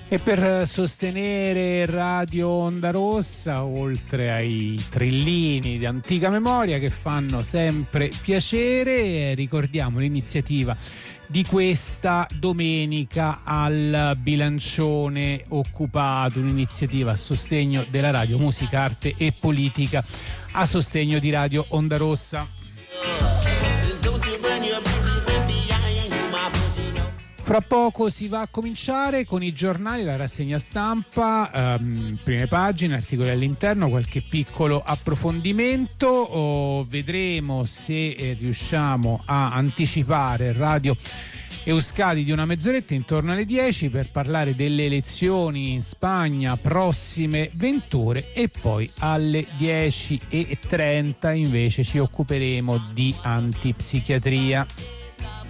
E per sostenere Radio Onda Rossa, oltre ai trillini di antica memoria che fanno sempre piacere, ricordiamo l'iniziativa di questa domenica al Bilancione Occupato, un'iniziativa a sostegno della radio, musica, arte e politica, a sostegno di Radio Onda Rossa. Fra poco si va a cominciare con i giornali, la rassegna stampa, prime pagine, articoli all'interno, qualche piccolo approfondimento. Vedremo se riusciamo a anticipare Radio Euskadi di una mezz'oretta intorno alle 10 per parlare delle elezioni in Spagna prossime 20 ore, e poi alle 10:30 invece ci occuperemo di antipsichiatria.